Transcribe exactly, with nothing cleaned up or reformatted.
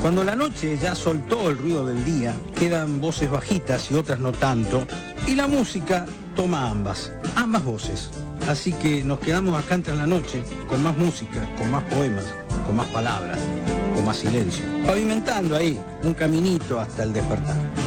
Cuando la noche ya soltó el ruido del día, quedan voces bajitas y otras no tanto, y la música toma ambas, ambas voces. Así que nos quedamos acá entre la noche, con más música, con más poemas, con más palabras, con más silencio, pavimentando ahí un caminito hasta el despertar.